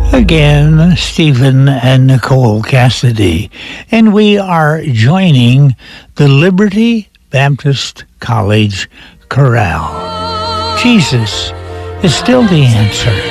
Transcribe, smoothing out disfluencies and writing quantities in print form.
Again, Stephen and Nicole Cassidy, and we are joining the Liberty Baptist College Chorale. Jesus is still the answer.